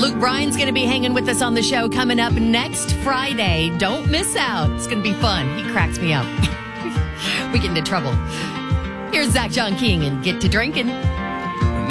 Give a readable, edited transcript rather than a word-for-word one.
Luke Bryan's going to be hanging with us on the show coming up next Friday. Don't miss out. It's going to be fun. He cracks me up. We get into trouble. Here's Zach John King and Get to Drinking.